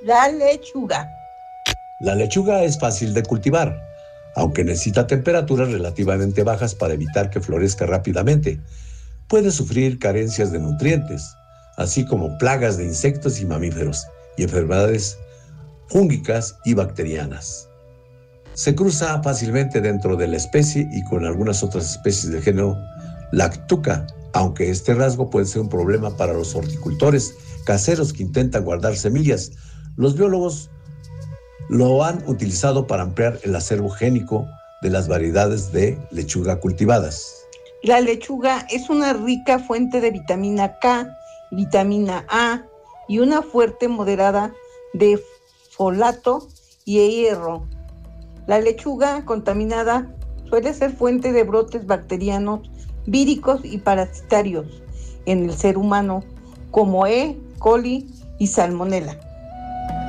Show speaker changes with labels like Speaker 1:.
Speaker 1: La lechuga.
Speaker 2: La lechuga es fácil de cultivar, aunque necesita temperaturas relativamente bajas para evitar que florezca rápidamente. Puede sufrir carencias de nutrientes, así como plagas de insectos y mamíferos, y enfermedades fúngicas y bacterianas. Se cruza fácilmente dentro de la especie y con algunas otras especies del género Lactuca, aunque este rasgo puede ser un problema para los horticultores caseros que intentan guardar semillas. Los biólogos lo han utilizado para ampliar el acervo génico de las variedades de lechuga cultivadas.
Speaker 1: La lechuga es una rica fuente de vitamina K, vitamina A y una fuerte moderada de folato y hierro. La lechuga contaminada suele ser fuente de brotes bacterianos, víricos y parasitarios en el ser humano, como E. coli y salmonela.